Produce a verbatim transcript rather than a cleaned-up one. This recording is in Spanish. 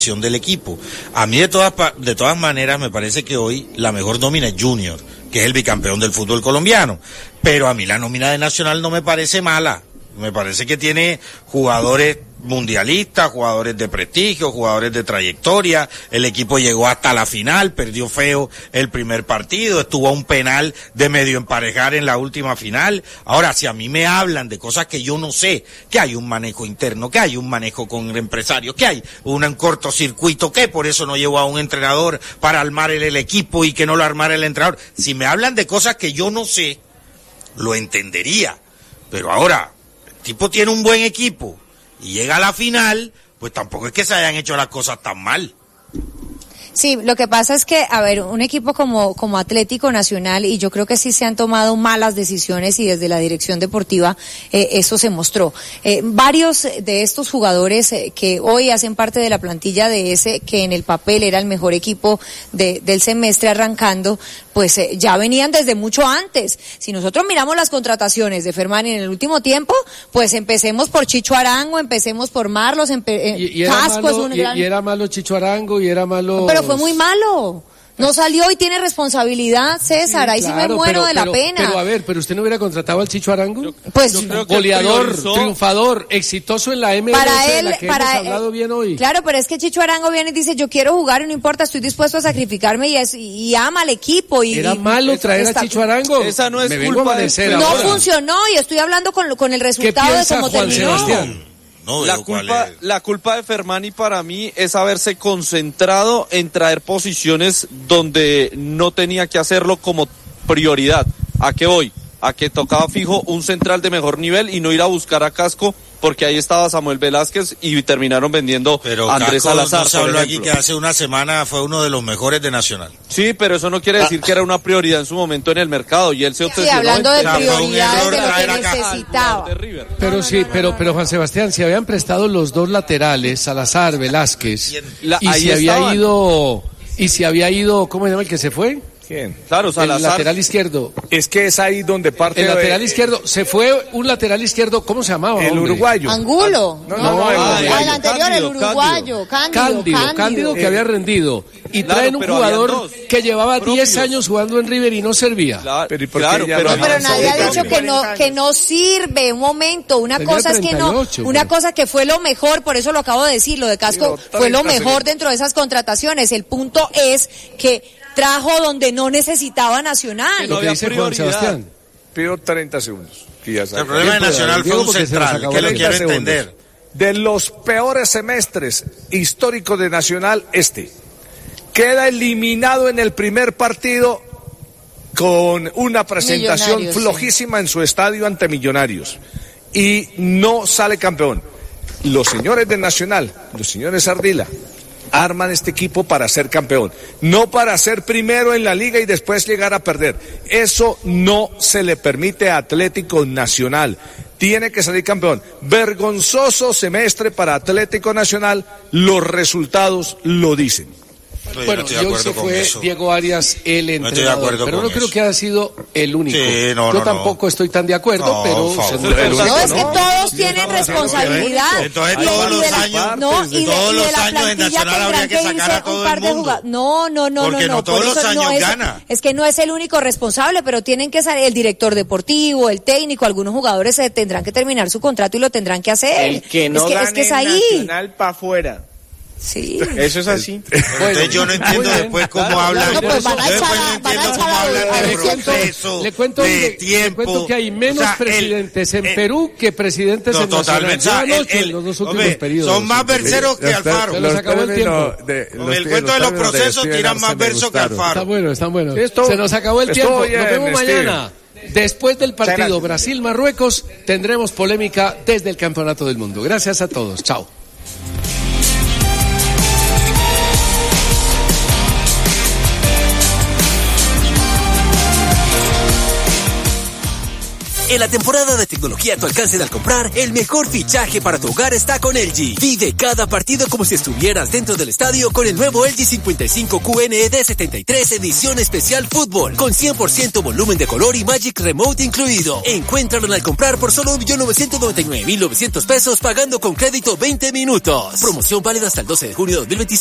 del equipo. A mí de todas de todas maneras me parece que hoy la mejor nómina es Junior, que es el bicampeón del fútbol colombiano, pero a mí la nómina de Nacional no me parece mala, me parece que tiene jugadores mundialistas, jugadores de prestigio, jugadores de trayectoria. El equipo llegó hasta la final, perdió feo el primer partido, estuvo a un penal de medio emparejar en la última final. Ahora, si a mí me hablan de cosas que yo no sé, que hay un manejo interno, que hay un manejo con el empresario, que hay un, un cortocircuito, que por eso no llevó a un entrenador para armar el, el equipo y que no lo armara el entrenador. Si me hablan de cosas que yo no sé, lo entendería. Pero ahora, el tipo tiene un buen equipo y llega a la final, pues tampoco es que se hayan hecho las cosas tan mal. Sí, lo que pasa es que, a ver, un equipo como, como Atlético Nacional, y yo creo que sí se han tomado malas decisiones y desde la dirección deportiva eh, eso se mostró. Eh, varios de estos jugadores eh, que hoy hacen parte de la plantilla de ese, que en el papel era el mejor equipo de, del semestre arrancando, pues eh, ya venían desde mucho antes. Si nosotros miramos las contrataciones de Fermani en el último tiempo, pues empecemos por Chicho Arango, empecemos por Marlos, empe- eh, y, y Casco malo, es un y, gran... y era malo Chicho Arango y era malo... Pero fue muy malo. No salió y tiene responsabilidad, César. Sí, ahí claro, sí me muero pero, de la pero, pena. Pero a ver, ¿pero usted no hubiera contratado al Chicho Arango? Yo, pues yo goleador, priorizó... triunfador, exitoso en la M L S, para él, de la que para hemos hablado él, bien hoy. Claro, pero es que Chicho Arango viene y dice, yo quiero jugar y no importa, estoy dispuesto a sacrificarme y, es, y ama al equipo. Y, ¿Era y, malo traer está... a Chicho Arango? Esa no es me culpa de de... No funcionó y estoy hablando con, con el resultado de cómo Juan terminó. Sebastián? No, la culpa, la culpa de Fermani para mí es haberse concentrado en traer posiciones donde no tenía que hacerlo como prioridad. ¿A qué voy? A que tocaba fijo un central de mejor nivel y no ir a buscar a Casco, porque ahí estaba Samuel Velázquez y terminaron vendiendo pero a Andrés Casco Salazar. No se habló aquí que hace una semana fue uno de los mejores de Nacional. Sí, pero eso no quiere decir ah. que era una prioridad en su momento en el mercado y él se obsesionó. Sí, hablando de en... prioridades de lo que necesitaba. Pero no, sí, no, no, pero, no, pero Juan Sebastián, si habían prestado los dos laterales, Salazar, Velázquez, la, y si había estaban. ido, y si había ido, ¿cómo se llama el que se fue? ¿Quién? Claro, Salazar. El lateral izquierdo. Es que es ahí donde parte... El de... lateral izquierdo, se fue un lateral izquierdo, ¿cómo se llamaba? El hombre? uruguayo. Angulo. No, no, no, ah, el, el anterior, Cándido, el uruguayo. Cándido, Cándido, Cándido, Cándido que eh, había rendido. Y claro, traen un jugador que llevaba diez años jugando en River y no servía. Claro, pero, claro, pero, no, pero nadie ha dicho que no, que no sirve. Un momento, una Tenía cosa es que no, una cosa que fue lo mejor, por eso lo acabo de decir, lo de Casco fue lo mejor dentro de esas contrataciones. El punto es que trajo donde no necesitaba Nacional. Lo que dice Juan Sebastián. Pido treinta segundos. El problema de Nacional fue un central, que lo quiero entender. De los peores semestres históricos de Nacional, este. Queda eliminado en el primer partido con una presentación flojísima sí. en su estadio ante Millonarios. Y no sale campeón. Los señores de Nacional, los señores Ardila, arman este equipo para ser campeón, no para ser primero en la liga y después llegar a perder. Eso no se le permite a Atlético Nacional. Tiene que salir campeón. Vergonzoso semestre para Atlético Nacional, los resultados lo dicen. No, bueno, yo no y hoy se fue eso. Diego Arias, el entrenador, no pero no creo eso. que haya sido el único. Sí, no, yo no, tampoco no. estoy tan de acuerdo, no, pero favor, según el único, no, es que no. todos tienen responsabilidad. Entonces y todos de, los y de la, años, no, y de, todos y de los la años en plantilla Nacional habría que sacar a todo el mundo. No, no, no, Porque no, no todos los años no es, gana. Es que no es el único responsable, pero tienen que salir el director deportivo, el técnico, algunos jugadores se tendrán que terminar su contrato y lo tendrán que hacer. El que no es que, gane es que es ahí. Nacional para afuera. Sí. Eso es así. Entonces yo no entiendo después cómo claro, hablan. no, pues van a yo después echar, no entiendo cómo a, hablan de le cuento, proceso, le cuento, de le, tiempo. Le cuento que hay menos o sea, presidentes el, en Perú que presidentes no, en Nacional. Totalmente. El, el, en los dos últimos hombre, periodos. son más verseros que Alfaro. Se los acabó el tiempo. De, Con el cuento de los procesos tiran más versos que Alfaro. Está bueno, está bueno. Esto, se nos acabó el tiempo. Bien, Nos vemos Steve. mañana. Después del partido Brasil-Marruecos tendremos polémica desde el Campeonato del Mundo. Gracias a todos. Chao. En la temporada de tecnología a tu alcance al comprar, el mejor fichaje para tu hogar está con L G. Vive cada partido como si estuvieras dentro del estadio con el nuevo L G cincuenta y cinco Q N E D setenta y tres edición especial fútbol, con cien por ciento volumen de color y Magic Remote incluido. Encuéntralo al comprar por solo un millón novecientos noventa y nueve mil novecientos pesos pagando con crédito veinte minutos. Promoción válida hasta el doce de junio de dos mil veintiséis.